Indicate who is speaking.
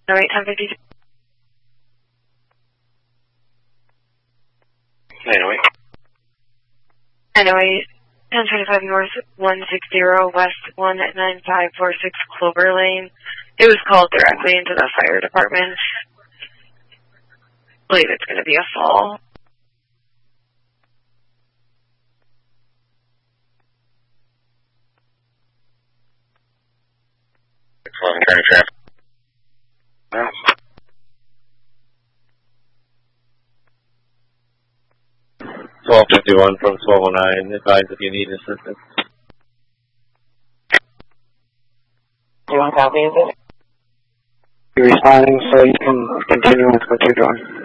Speaker 1: 08, 1052.
Speaker 2: 908.
Speaker 1: 908, 1025 North 160 West 19546 Clover Lane. It was called directly into the fire department. I believe it's going to be a fall.
Speaker 2: Turning traffic.
Speaker 3: 1251 from 1209. Advise if you need assistance.
Speaker 4: You want copies of it? You're responding, so you can continue with what you're doing.